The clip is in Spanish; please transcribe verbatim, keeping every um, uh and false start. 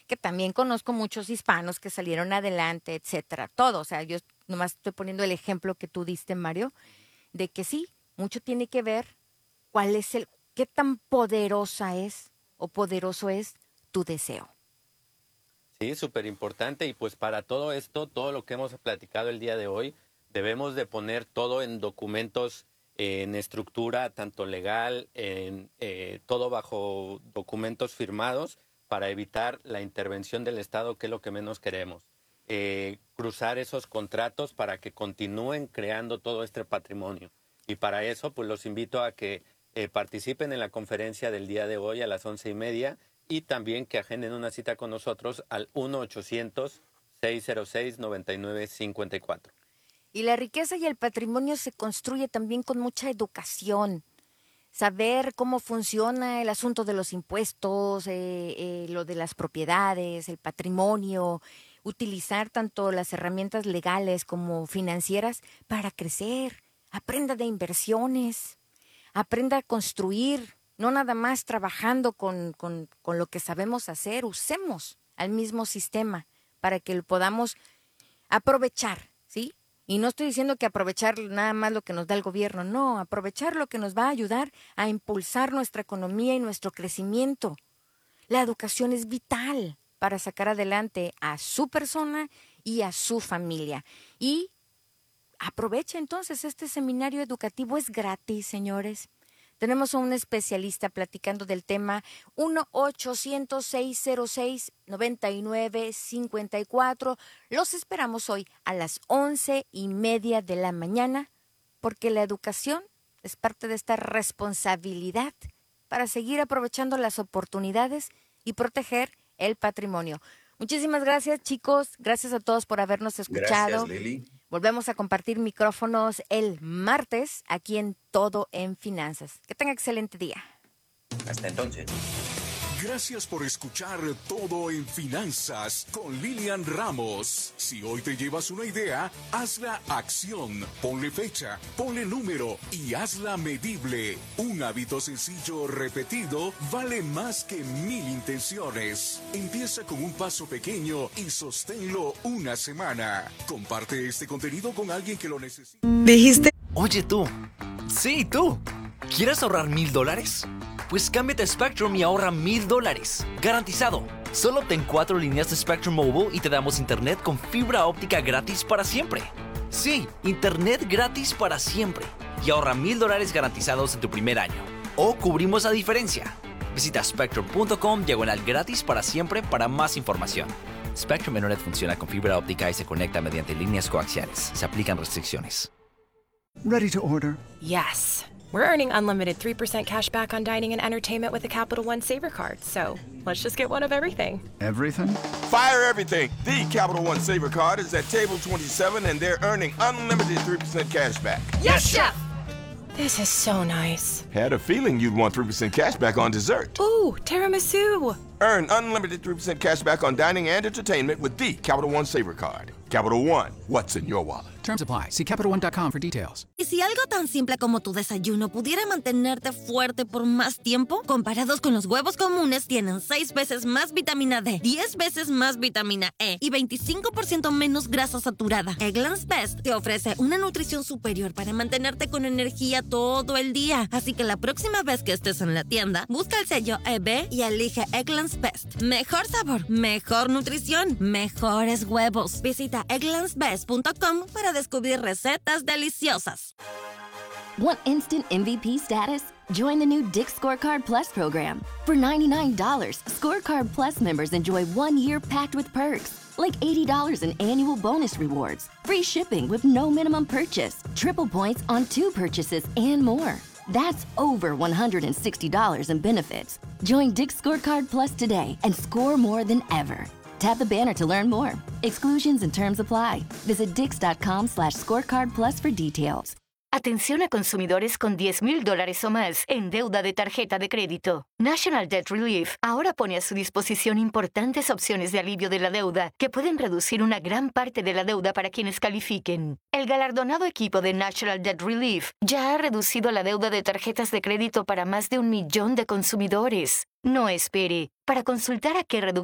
que también conozco muchos hispanos que salieron adelante, etcétera, todo. O sea, yo nomás estoy poniendo el ejemplo que tú diste, Mario, de que sí, mucho tiene que ver cuál es el, qué tan poderosa es o poderoso es tu deseo. Sí, súper importante. Y pues para todo esto, todo lo que hemos platicado el día de hoy, debemos de poner todo en documentos, en estructura, tanto legal, en eh, todo bajo documentos firmados para evitar la intervención del Estado, que es lo que menos queremos. Eh, cruzar esos contratos para que continúen creando todo este patrimonio. Y para eso, pues los invito a que eh, participen en la conferencia del día de hoy a las once y media y también que agenden una cita con nosotros al uno ochocientos, seiscientos seis, noventa y nueve cincuenta y cuatro. Y la riqueza y el patrimonio se construye también con mucha educación. Saber cómo funciona el asunto de los impuestos, eh, eh, lo de las propiedades, el patrimonio, utilizar tanto las herramientas legales como financieras para crecer. Aprenda de inversiones, aprenda a construir, no nada más trabajando con, con, con lo que sabemos hacer. Usemos al mismo sistema para que lo podamos aprovechar, ¿sí? Y no estoy diciendo que aprovechar nada más lo que nos da el gobierno, no, aprovechar lo que nos va a ayudar a impulsar nuestra economía y nuestro crecimiento. La educación es vital para sacar adelante a su persona y a su familia. Y aprovecha entonces, este seminario educativo es gratis, señores. Tenemos a un especialista platicando del tema uno ochocientos, seiscientos seis, noventa y nueve cincuenta y cuatro. Los esperamos hoy a las once y media de la mañana, porque la educación es parte de esta responsabilidad para seguir aprovechando las oportunidades y proteger el patrimonio. Muchísimas gracias, chicos. Gracias a todos por habernos escuchado. Gracias, Lili. Volvemos a compartir micrófonos el martes aquí en Todo en Finanzas. Que tenga excelente día. Hasta entonces. Gracias por escuchar Todo en Finanzas con Lilian Ramos. Si hoy te llevas una idea, hazla acción. Ponle fecha, ponle número y hazla medible. Un hábito sencillo repetido vale más que mil intenciones. Empieza con un paso pequeño y sosténlo una semana. Comparte este contenido con alguien que lo necesite. Dijiste... Oye tú. Sí, tú. ¿Quieres ahorrar mil dólares? Pues cámbiate a Spectrum y ahorra mil dólares. Garantizado. Solo obtén cuatro líneas de Spectrum Mobile y te damos internet con fibra óptica gratis para siempre. Sí, internet gratis para siempre. Y ahorra mil dólares garantizados en tu primer año. O cubrimos la diferencia. Visita spectrum.com diagonal gratis para siempre para más información. Spectrum Internet funciona con fibra óptica y se conecta mediante líneas coaxiales. Se aplican restricciones. Ready to order? Yes. We're earning unlimited three percent cash back on dining and entertainment with the Capital One Saver Card. So let's just get one of everything. Everything? Fire everything. The Capital One Saver Card is at table twenty-seven and they're earning unlimited three percent cash back. Yes, Chef! This is so nice. Had a feeling you'd want three percent cash back on dessert. Ooh, tiramisu. Earn unlimited three percent cash back on dining and entertainment with the Capital One Saver Card. Capital One, what's in your wallet? Terms apply. See Capital One dot com for details. ¿Y si algo tan simple como tu desayuno pudiera mantenerte fuerte por más tiempo? Comparados con los huevos comunes, tienen seis veces más vitamina D, diez veces más vitamina E y veinticinco por ciento menos grasa saturada. Eggland's Best te ofrece una nutrición superior para mantenerte con energía todo el día. Así que la próxima vez que estés en la tienda, busca el sello E B y elige Eggland's Best. Mejor sabor, mejor nutrición, mejores huevos. Visita egglands best punto com para descubrir recetas deliciosas. Want instant M V P status? Join the new Dick's Scorecard Plus program. For ninety-nine dollars, Scorecard Plus members enjoy one year packed with perks, like eighty dollars in annual bonus rewards, free shipping with no minimum purchase, triple points on two purchases, and more. That's over one hundred sixty dollars in benefits. Join Dick's Scorecard Plus today and score more than ever. Tap the banner to learn more. Exclusions and terms apply. Visit dix.com slash scorecard plus for details. Atención a consumidores con diez mil dólares o más en deuda de tarjeta de crédito. National Debt Relief ahora pone a su disposición importantes opciones de alivio de la deuda que pueden reducir una gran parte de la deuda para quienes califiquen. El galardonado equipo de National Debt Relief ya ha reducido la deuda de tarjetas de crédito para más de un millón de consumidores. No espere. Para consultar a qué reducción